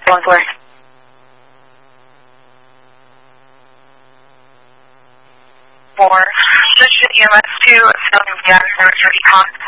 Going for. Position EMS 2, Southern Gas, North Econ.